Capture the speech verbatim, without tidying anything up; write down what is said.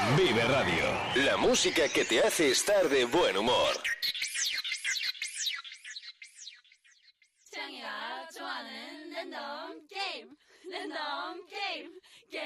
Vive Radio, la música que te hace estar de buen humor. 창이가 좋아하는 랜덤 게임 랜덤 게임